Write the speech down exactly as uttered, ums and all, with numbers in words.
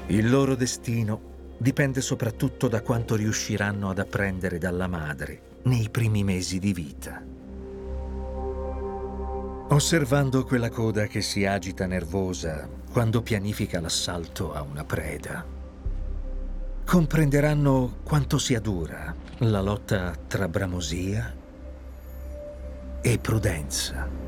Il loro destino dipende soprattutto da quanto riusciranno ad apprendere dalla madre nei primi mesi di vita. Osservando quella coda che si agita nervosa quando pianifica l'assalto a una preda, comprenderanno quanto sia dura la lotta tra bramosia e prudenza.